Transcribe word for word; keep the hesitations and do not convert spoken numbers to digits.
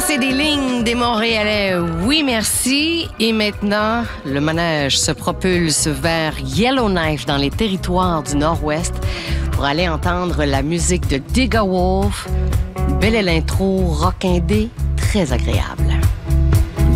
lancer des lignes des Montréalais, oui merci. Et maintenant, le manège se propulse vers Yellowknife dans les territoires du Nord-Ouest pour aller entendre la musique de Digga Wolf. Belle est l'intro rock indé, très agréable.